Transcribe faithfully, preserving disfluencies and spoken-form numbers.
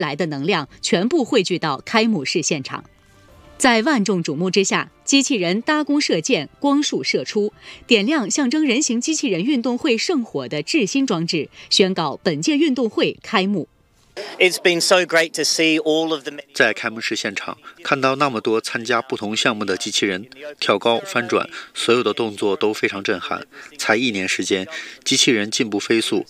来的能量全部汇聚到开幕式现场。在万众瞩目之下，机器人搭弓射箭，光束射出，点亮象征人形机器人运动会圣火的制芯装置，宣告本届运动会开幕。 在开幕式现场，看到那么多参加不同项目的机器人跳高、翻转，所有的动作都非常震撼。才一年时间，机器人进步飞速，